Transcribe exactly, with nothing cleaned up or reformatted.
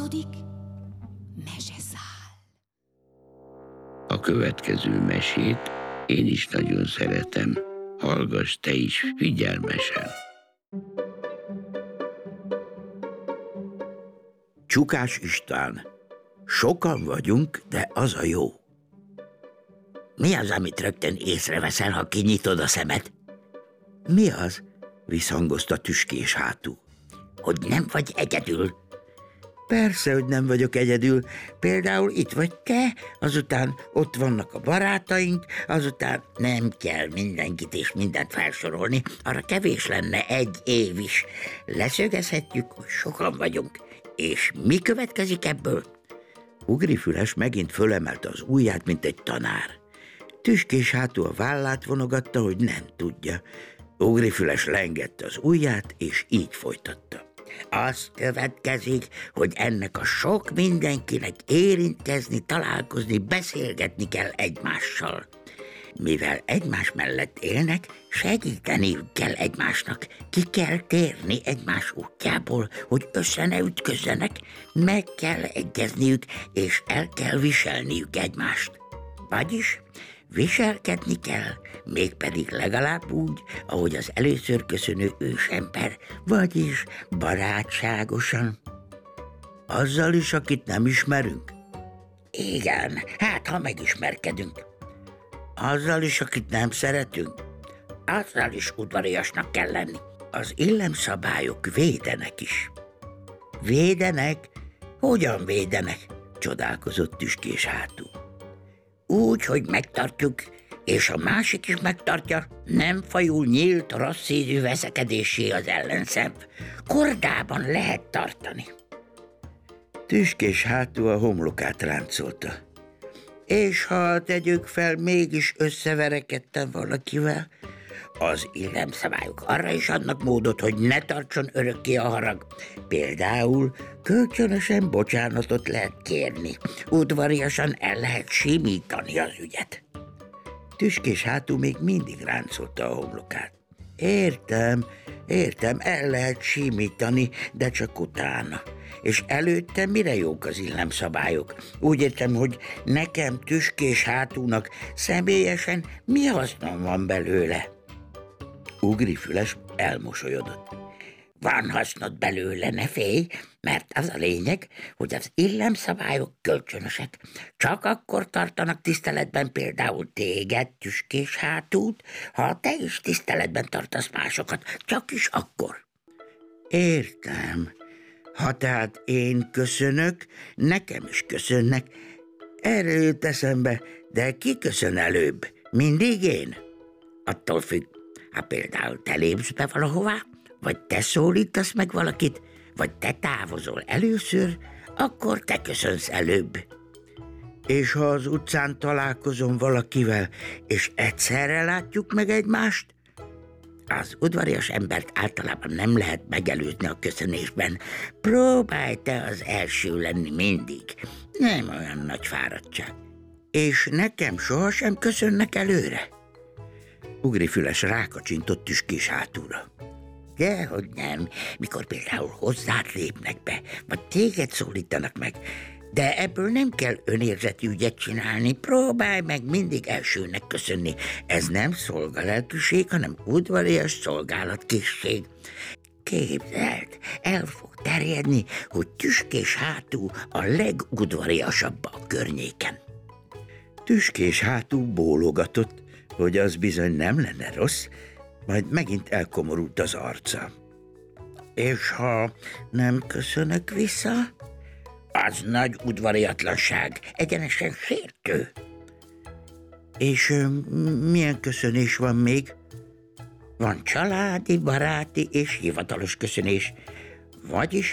Hatodik meseszál. A következő mesét én is nagyon szeretem. Hallgass te is figyelmesen. Csukás István. Sokan vagyunk, de az a jó. Mi az, amit rögtön észreveszel, ha kinyitod a szemed? Mi az? Visszhangozta tüskés hátul. Hogy nem vagy egyedül. Persze, hogy nem vagyok egyedül. Például itt vagy te, azután ott vannak a barátaink, azután nem kell mindenkit és mindent felsorolni, arra kevés lenne egy év is. Leszögezhetjük, hogy sokan vagyunk. És mi következik ebből? Ugrifüles megint fölemelte az ujját, mint egy tanár. Tüskés hátul a vállát vonogatta, hogy nem tudja. Ugrifüles leengedte az ujját, és így folytatta. Az következik, hogy ennek a sok mindenkinek érintkezni, találkozni, beszélgetni kell egymással. Mivel egymás mellett élnek, segíteniük kell egymásnak. Ki kell térni egymás útjából, hogy össze ne ütközzenek, meg kell egyezniük, és el kell viselniük egymást. Vagyis viselkedni kell, mégpedig legalább úgy, ahogy az először köszönő ősember, vagyis barátságosan. Azzal is, akit nem ismerünk? Igen, hát ha megismerkedünk. Azzal is, akit nem szeretünk? Azzal is udvariasnak kell lenni. Az illemszabályok védenek is. Védenek? Hogyan védenek? Csodálkozott tüskés hátul. Úgy, hogy megtartjuk, és a másik is megtartja, nem fajul nyílt, rossz szívű veszekedésé az ellenszem. Kordában lehet tartani. Tüskés hátul a homlokát ráncolta. És ha tegyük fel, mégis összeverekedtem valakivel, az illemszabályok arra is adnak módot, hogy ne tartson örökké a harag. Például kölcsönösen bocsánatot lehet kérni, udvariasan el lehet simítani az ügyet. Tüskés hátul még mindig ráncolta a homlokát. Értem, értem, el lehet simítani, de csak utána. És előtte mire jók az illemszabályok? Úgy értem, hogy nekem tüskés hátúnak személyesen mi hasznom van belőle? Ugrifüles elmosolyodott. Van hasznod belőle, ne félj, mert az a lényeg, hogy az illemszabályok kölcsönösek. Csak akkor tartanak tiszteletben például téged, tüskés hátút, ha te is tiszteletben tartasz másokat, csak is akkor. Értem. Ha tehát én köszönök, nekem is köszönnek. Erről jut eszembe, de ki köszön előbb? Mindig én? Attól függ. Ha például te lépsz be valahová, vagy te szólítasz meg valakit, vagy te távozol először, akkor te köszönsz előbb. És ha az utcán találkozom valakivel, és egyszerre látjuk meg egymást, az udvarias embert általában nem lehet megelőzni a köszönésben. Próbálj te az első lenni mindig. Nem olyan nagy fáradtság. És nekem sohasem köszönnek előre? Ugrifüles rákacsintott tüskés hátulra. Dehogy nem, mikor például hozzád lépnek be, vagy téged szólítanak meg. De ebből nem kell önérzeti ügyet csinálni, próbálj meg mindig elsőnek köszönni. Ez nem szolgalelkűség, hanem udvarias szolgálatkészség. Képzeld, el fog terjedni, hogy tüskés hátú a legudvariasabb a környéken. Tüskés hátú bólogatott, hogy az bizony nem lenne rossz, majd megint elkomorult az arca. És ha nem köszönök vissza? Az nagy udvariatlanság, egyenesen sértő. És ö, milyen köszönés van még? Van családi, baráti és hivatalos köszönés. Vagyis